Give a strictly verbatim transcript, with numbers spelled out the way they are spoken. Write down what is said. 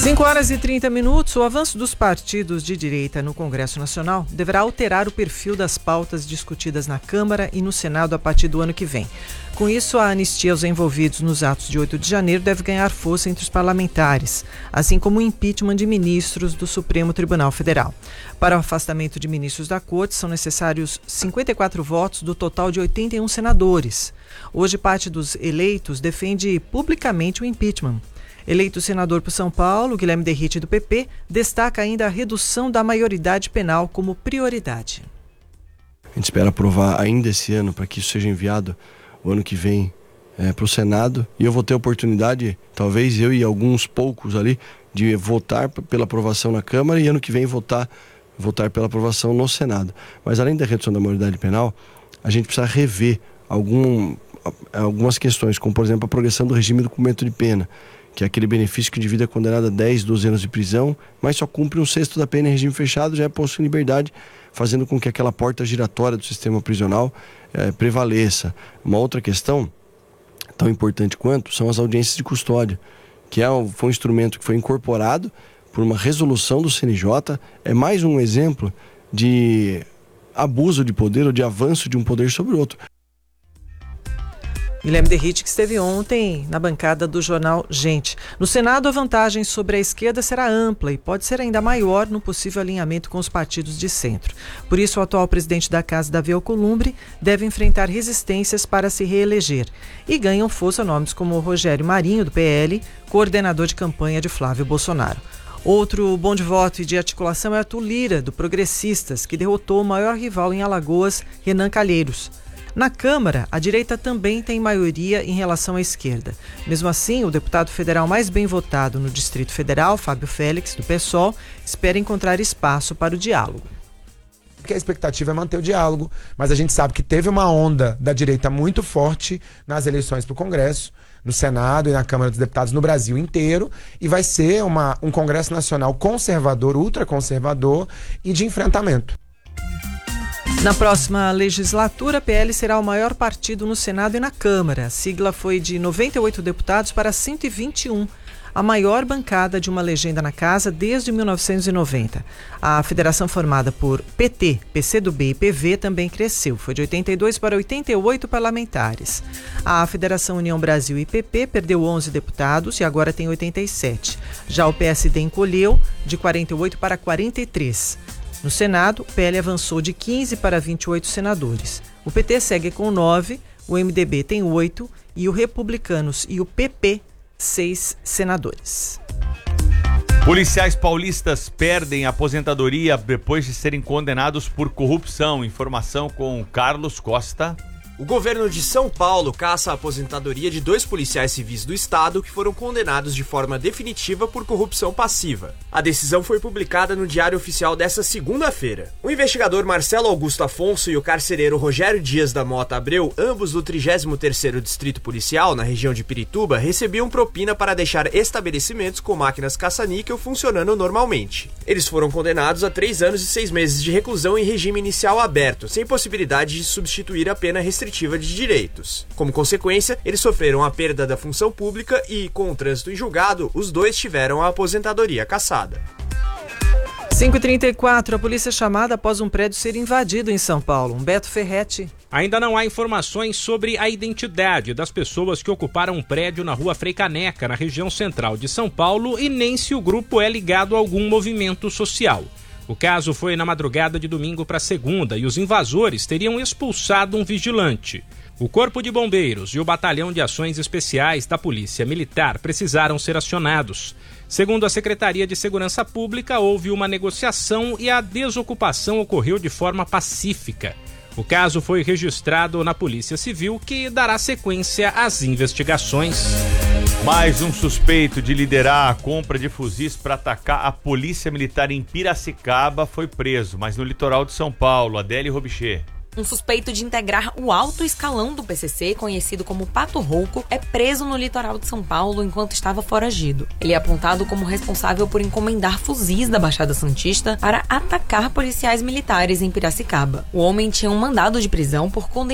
cinco horas e trinta minutos, o avanço dos partidos de direita no Congresso Nacional deverá alterar o perfil das pautas discutidas na Câmara e no Senado a partir do ano que vem. Com isso, a anistia aos envolvidos nos atos de oito de janeiro deve ganhar força entre os parlamentares, assim como o impeachment de ministros do Supremo Tribunal Federal. Para o afastamento de ministros da Corte, são necessários cinquenta e quatro votos do total de oitenta e um senadores. Hoje, parte dos eleitos defende publicamente o impeachment. Eleito senador por São Paulo, Guilherme Derrite, do P P, destaca ainda a redução da maioridade penal como prioridade. A gente espera aprovar ainda esse ano para que isso seja enviado o ano que vem é, para o Senado. E eu vou ter a oportunidade, talvez eu e alguns poucos ali, de votar pela aprovação na Câmara e ano que vem votar, votar pela aprovação no Senado. Mas além da redução da maioridade penal, a gente precisa rever algum, algumas questões, como por exemplo a progressão do regime do cumprimento de pena, que é aquele benefício que o indivíduo é condenado a dez, doze anos de prisão, mas só cumpre um sexto da pena em regime fechado, já é posto em liberdade, fazendo com que aquela porta giratória do sistema prisional é, prevaleça. Uma outra questão, tão importante quanto, são as audiências de custódia, que é, foi um instrumento que foi incorporado por uma resolução do C N J, é mais um exemplo de abuso de poder ou de avanço de um poder sobre o outro. Guilherme Derrite, que esteve ontem na bancada do jornal Gente. No Senado, a vantagem sobre a esquerda será ampla e pode ser ainda maior no possível alinhamento com os partidos de centro. Por isso, o atual presidente da Casa, Davi Alcolumbre, deve enfrentar resistências para se reeleger. E ganham força nomes como Rogério Marinho, do P L, coordenador de campanha de Flávio Bolsonaro. Outro bom de voto e de articulação é Arthur Lira, do Progressistas, que derrotou o maior rival em Alagoas, Renan Calheiros. Na Câmara, a direita também tem maioria em relação à esquerda. Mesmo assim, o deputado federal mais bem votado no Distrito Federal, Fábio Félix, do PSOL, espera encontrar espaço para o diálogo. Que a expectativa é manter o diálogo, mas a gente sabe que teve uma onda da direita muito forte nas eleições para o Congresso, no Senado e na Câmara dos Deputados no Brasil inteiro, e vai ser uma, um Congresso Nacional conservador, ultraconservador e de enfrentamento. Na próxima legislatura, a P L será o maior partido no Senado e na Câmara. A sigla foi de noventa e oito deputados para cento e vinte e um, a maior bancada de uma legenda na casa desde mil novecentos e noventa. A federação formada por P T, P C do B e P V também cresceu. Foi de oitenta e dois para oitenta e oito parlamentares. A Federação União Brasil e P P perdeu onze deputados e agora tem oitenta e sete. Já o P S D encolheu de quarenta e oito para quarenta e três. No Senado, o P L avançou de quinze para vinte e oito senadores. O P T segue com nove, o M D B tem oito e o Republicanos e o P P, seis senadores. Policiais paulistas perdem a aposentadoria depois de serem condenados por corrupção. Informação com Carlos Costa. O governo de São Paulo caça a aposentadoria de dois policiais civis do estado que foram condenados de forma definitiva por corrupção passiva. A decisão foi publicada no Diário Oficial desta segunda-feira. O investigador Marcelo Augusto Afonso e o carcereiro Rogério Dias da Mota Abreu, ambos do trigésimo terceiro Distrito Policial, na região de Pirituba, recebiam propina para deixar estabelecimentos com máquinas caça-níquel funcionando normalmente. Eles foram condenados a três anos e seis meses de reclusão em regime inicial aberto, sem possibilidade de substituir a pena restritiva de direitos. Como consequência, eles sofreram a perda da função pública e, com o trânsito em julgado, os dois tiveram a aposentadoria cassada. cinco e trinta e quatro, a polícia é chamada após um prédio ser invadido em São Paulo. Humberto Ferretti. Ainda não há informações sobre a identidade das pessoas que ocuparam um prédio na rua Frei Caneca, na região central de São Paulo, e nem se o grupo é ligado a algum movimento social. O caso foi na madrugada de domingo para segunda e os invasores teriam expulsado um vigilante. O Corpo de Bombeiros e o Batalhão de Ações Especiais da Polícia Militar precisaram ser acionados. Segundo a Secretaria de Segurança Pública, houve uma negociação e a desocupação ocorreu de forma pacífica. O caso foi registrado na Polícia Civil, que dará sequência às investigações. Mais um suspeito de liderar a compra de fuzis para atacar a Polícia Militar em Piracicaba foi preso, mas no litoral de São Paulo. Adélia Robichê. Um suspeito de integrar o alto escalão do P C C, conhecido como Pato Rouco, é preso no litoral de São Paulo enquanto estava foragido. Ele é apontado como responsável por encomendar fuzis da Baixada Santista para atacar policiais militares em Piracicaba. O homem tinha um mandado de prisão por condenação